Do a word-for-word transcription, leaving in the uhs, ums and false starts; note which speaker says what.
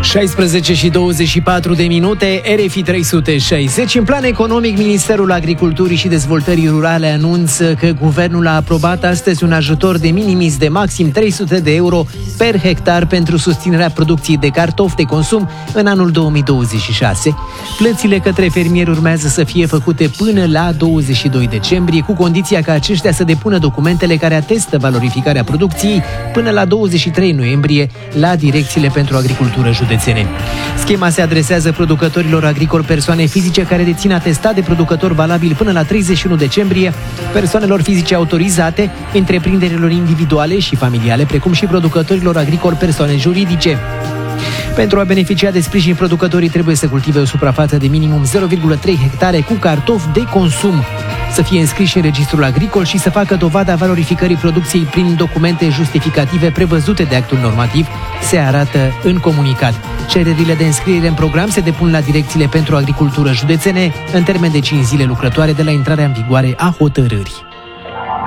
Speaker 1: șaisprezece și douăzeci și patru de minute, R F I trei sute șaizeci. În plan economic, Ministerul Agriculturii și Dezvoltării Rurale anunță că guvernul a aprobat astăzi un ajutor de minimis de maxim trei sute de euro per hectar pentru susținerea producției de cartofi de consum în anul două mii douăzeci și șase. Plățile către fermieri urmează să fie făcute până la douăzeci și doi decembrie, cu condiția ca aceștia să depună documentele care atestă valorificarea producției până la douăzeci și trei noiembrie la direcțiile pentru agricultură județene. Schema se adresează producătorilor agricoli, persoane fizice care dețin atestat de producător valabil până la treizeci și unu decembrie, persoanelor fizice autorizate, întreprinderilor individuale și familiale, precum și producătorilor agricoli, persoane juridice. Pentru a beneficia de sprijin, producătorii trebuie să cultive o suprafață de minimum zero virgulă trei hectare cu cartofi de consum, să fie înscriși în registrul agricol și să facă dovada valorificării producției prin documente justificative prevăzute de actul normativ, se arată în comunicat. Cererile de înscriere în program se depun la direcțiile pentru agricultură județene în termen de cinci zile lucrătoare de la intrarea în vigoare a hotărârii.